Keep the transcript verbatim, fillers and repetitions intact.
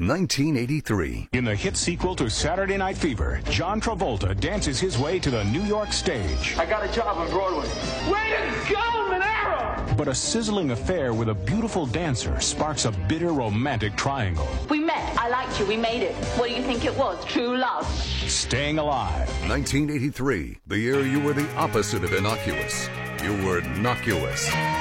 nineteen eighty-three. In the hit sequel to Saturday Night Fever, John Travolta dances his way to the New York stage. I got a job on Broadway. Way to go, Monero! But a sizzling affair with a beautiful dancer sparks a bitter romantic triangle. We met. I liked you. We made it. What do you think it was? True love. Staying Alive. nineteen eighty-three, the year you were the opposite of innocuous. You were innocuous.